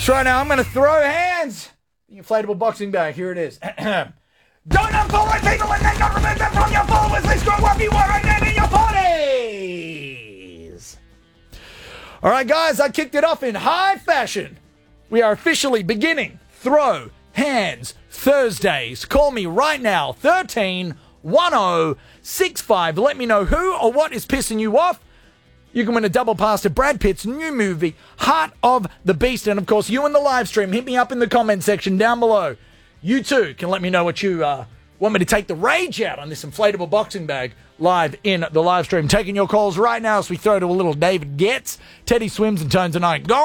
That's right. Now I'm going to throw hands. The inflatable boxing bag. Here it is. Don't unfollow people and then not remove them from your followers list. Grow up, you are in your parties. All right, guys, I kicked it off in high fashion. We are officially beginning Throw Hands Thursdays. Call me right now, 131065. Let me know who or what is pissing you off. You can win a double pass to Brad Pitt's new movie, Heart of the Beast. And, of course, you in the live stream, hit me up in the comment section down below. You, too, can let me know what you want me to take the rage out on this inflatable boxing bag live in the live stream. Taking your calls right now as we throw to a little David Getz. Teddy Swims and Tones tonight. Go